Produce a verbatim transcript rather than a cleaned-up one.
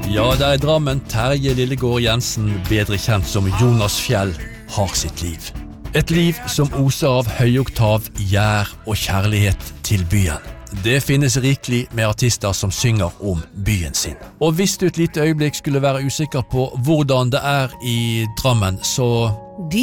Ja, det er i Drammen Terje Lillegård Jensen, bedre kjent som Jonas Fjell, har sitt liv. Et liv som oser av høyoktav, gjær og kjærlighet til byen. Det finnes rikelig med artister som synger om byen sin. Og hvis du et lite øyeblikk skulle være usikker på hvordan det er i Drammen, så